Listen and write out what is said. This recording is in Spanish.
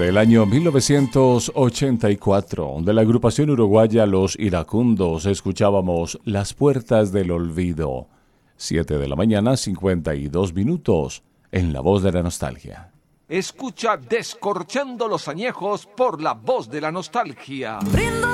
del año 1984, de la agrupación uruguaya Los Iracundos, escuchábamos Las Puertas del Olvido. 7 de la mañana, 52 minutos, en La Voz de la Nostalgia. Escucha Descorchando los Añejos por La Voz de la Nostalgia.